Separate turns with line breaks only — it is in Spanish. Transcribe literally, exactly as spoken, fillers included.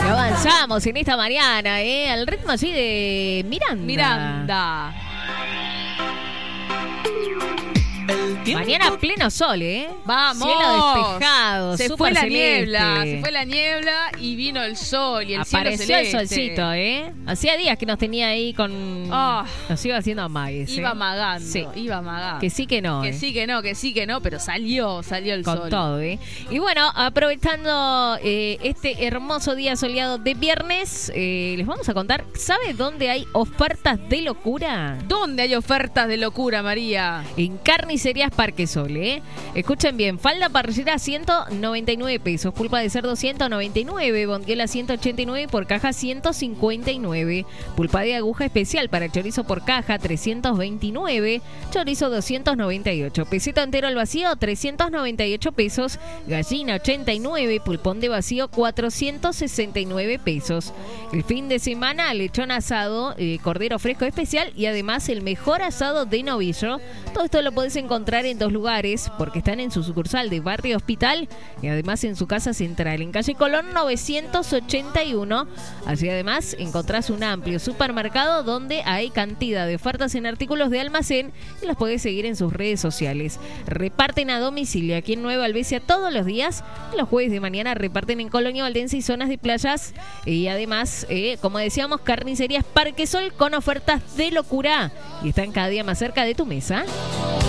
Pero avanzamos en esta mañana, ¿eh? Al ritmo así de Miranda.
Miranda.
Mañana pleno sol, ¿eh?
Vamos.
Cielo despejado,
Se
súper
fue la
celeste.
niebla, se fue la niebla y vino el sol y el
Apareció
cielo
el
celeste.
solcito, ¿eh? Hacía días que nos tenía ahí con...
Oh.
Nos iba haciendo amagues,
Iba
¿eh?
amagando,
Sí.
iba amagando.
Que sí que no,
Que
¿eh?
sí que no, que sí que no, pero salió, salió el
Con
sol.
todo, ¿eh? Y bueno, aprovechando eh, este hermoso día soleado de viernes, eh, les vamos a contar, ¿sabe dónde hay ofertas de locura?
¿Dónde hay ofertas de locura, María?
En Carnicerías Parque Sol, ¿eh? Escuchen bien, falda parrillera ciento noventa y nueve pesos, pulpa de cerdo ciento noventa y nueve, bondiola ciento ochenta y nueve por caja ciento cincuenta y nueve, pulpa de aguja especial para chorizo por caja trescientos veintinueve, chorizo doscientos noventa y ocho, pesito entero al vacío trescientos noventa y ocho pesos, gallina ochenta y nueve, pulpón de vacío cuatrocientos sesenta y nueve pesos. El fin de semana lechón asado, eh, cordero fresco especial y además el mejor asado de novillo. Todo esto lo podés encontrar en dos lugares porque están en su sucursal de Barrio Hospital y además en su casa central en calle Colón novecientos ochenta y uno. Allí además encontrás un amplio supermercado donde hay cantidad de ofertas en artículos de almacén y los podés seguir en sus redes sociales. Reparten a domicilio aquí en Nueva Albesia todos los días. Los jueves de mañana reparten en Colonia Valdense y zonas de playas. Y además, eh, como decíamos, Carnicerías Parque Sol con ofertas de locura. Y están cada día más cerca de tu mesa.